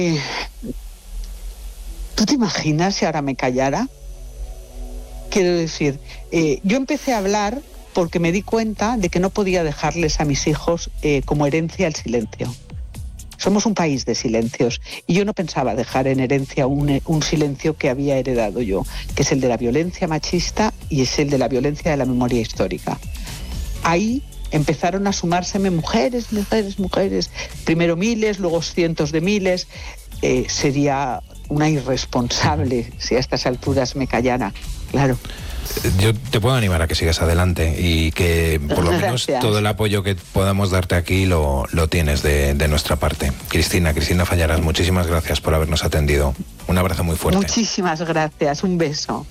¿Tú te imaginas si ahora me callara? Quiero decir, yo empecé a hablar porque me di cuenta de que no podía dejarles a mis hijos como herencia el silencio. Somos un país de silencios y yo no pensaba dejar en herencia un silencio que había heredado yo, que es el de la violencia machista y es el de la violencia de la memoria histórica. Ahí empezaron a sumárseme mujeres, primero miles, luego cientos de miles. Sería una irresponsable si a estas alturas me callara, claro. Yo te puedo animar a que sigas adelante y que por lo menos todo el apoyo que podamos darte aquí lo tienes de nuestra parte. Cristina Fallaras, muchísimas gracias por habernos atendido. Un abrazo muy fuerte. Muchísimas gracias, un beso.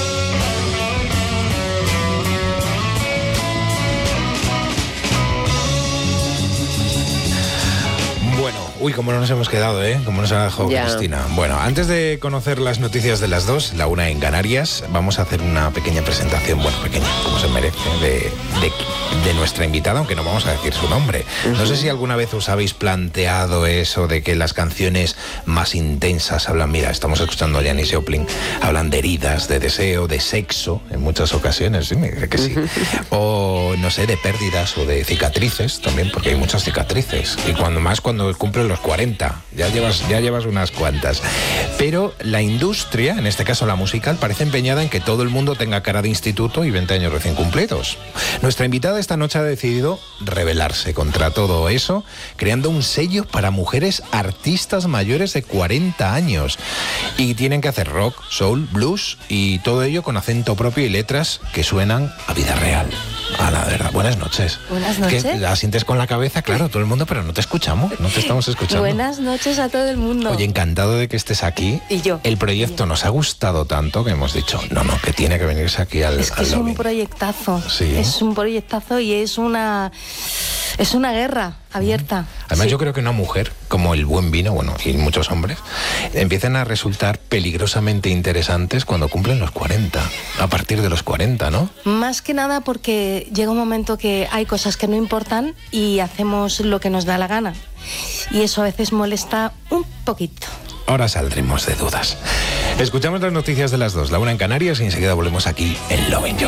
Uy, cómo no nos hemos quedado, ¿eh? Cómo nos ha dejado Cristina. Bueno, antes de conocer las noticias de las 2, la 1 en Canarias, vamos a hacer una pequeña presentación, bueno, pequeña, como se merece, de nuestra invitada, aunque no vamos a decir su nombre. No sé si alguna vez os habéis planteado eso de que las canciones más intensas hablan, mira, estamos escuchando a Janis Joplin, hablan de heridas, de deseo, de sexo, en muchas ocasiones, sí, me dice que sí. O, no sé, de pérdidas o de cicatrices también, porque hay muchas cicatrices. Y cuando cumplen los 40, ya llevas unas cuantas. Pero la industria, en este caso la musical, parece empeñada en que todo el mundo tenga cara de instituto y 20 años recién cumplidos. Nuestra invitada esta noche ha decidido rebelarse contra todo eso, creando un sello para mujeres artistas mayores de 40 años. Y tienen que hacer rock, soul, blues y todo ello con acento propio y letras que suenan a vida real. A la verdad, buenas noches. Buenas noches. Que la sientes con la cabeza, claro, todo el mundo, pero no te escuchamos, no te estamos escuchando. Buenas noches a todo el mundo. Oye, encantado de que estés aquí. Y yo. El proyecto nos ha gustado tanto que hemos dicho, no, que tiene que venirse aquí al Es que es lobby. un proyectazo. Sí. Es un proyectazo y es una guerra abierta. Además, sí. yo creo que una mujer, como el buen vino, bueno, y muchos hombres, empiezan a resultar peligrosamente interesantes cuando cumplen los 40, a partir de los 40, ¿no? Más que nada porque llega un momento que hay cosas que no importan y hacemos lo que nos da la gana. Y eso a veces molesta un poquito. Ahora saldremos de dudas. Escuchamos las noticias de las 2, la 1 en Canarias y enseguida volvemos aquí en Lovin' You.